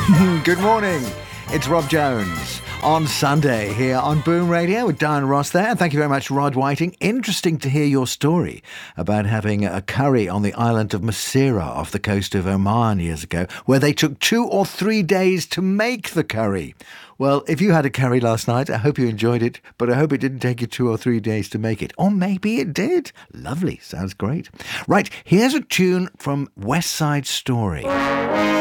Good morning. It's Rob Jones on Sunday here on Boom Radio with Diane Ross there. And thank you very much, Rod Whiting. Interesting to hear your story about having a curry on the island of Masira off the coast of Oman years ago, where they took 2 or 3 days to make the curry. Well, if you had a curry last night, I hope you enjoyed it, but I hope it didn't take you 2 or 3 days to make it. Or maybe it did. Lovely. Sounds great. Right, here's a tune from West Side Story.